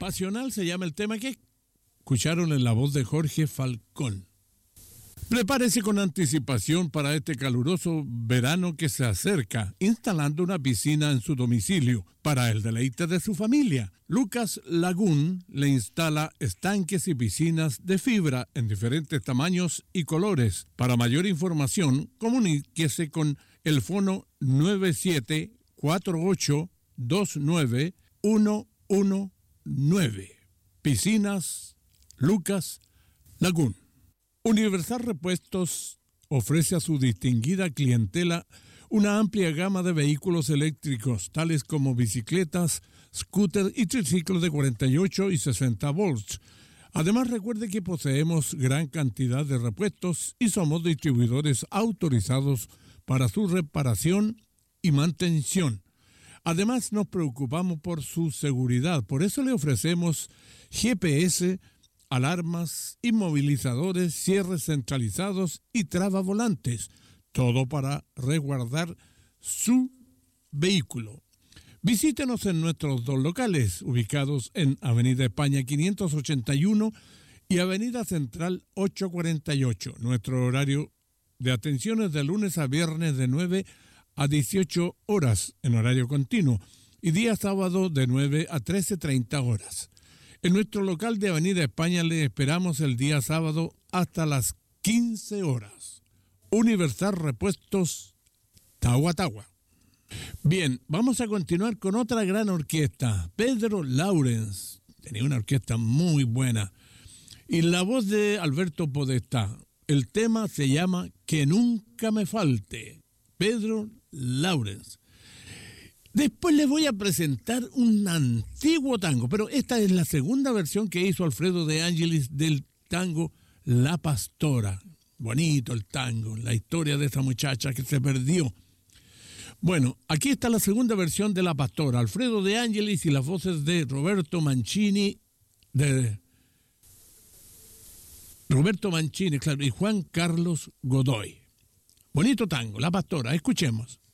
Pasional se llama el tema que escucharon en la voz de Jorge Falcón. Prepárese con anticipación para este caluroso verano que se acerca, instalando una piscina en su domicilio para el deleite de su familia. Lucas Lagún le instala estanques y piscinas de fibra en diferentes tamaños y colores. Para mayor información, comuníquese con el fono 9748291119. Piscinas Lucas Lagún. Universal Repuestos ofrece a su distinguida clientela una amplia gama de vehículos eléctricos, tales como bicicletas, scooters y triciclos de 48 y 60 volts. Además, recuerde que poseemos gran cantidad de repuestos y somos distribuidores autorizados para su reparación y mantención. Además, nos preocupamos por su seguridad, por eso le ofrecemos GPS, alarmas, inmovilizadores, cierres centralizados y trabavolantes, todo para resguardar su vehículo. Visítenos en nuestros dos locales, ubicados en Avenida España 581 y Avenida Central 848. Nuestro horario de atención es de lunes a viernes de 9 a 18 horas en horario continuo y día sábado de 9 a 13:30 horas. En nuestro local de Avenida España le esperamos el día sábado hasta las 15 horas. Universal Repuestos Tagua Tagua. Bien, vamos a continuar con otra gran orquesta, Pedro Lawrence. Tenía una orquesta muy buena. Y la voz de Alberto Podestá. El tema se llama Que Nunca Me Falte. Pedro Lawrence. Después les voy a presentar un antiguo tango, pero esta es la segunda versión que hizo Alfredo de Ángelis del tango La Pastora. Bonito el tango, la historia de esa muchacha que se perdió. Bueno, aquí está la segunda versión de La Pastora, Alfredo de Ángelis y las voces de Roberto Mancini, claro, y Juan Carlos Godoy. Bonito tango, La Pastora, escuchemos.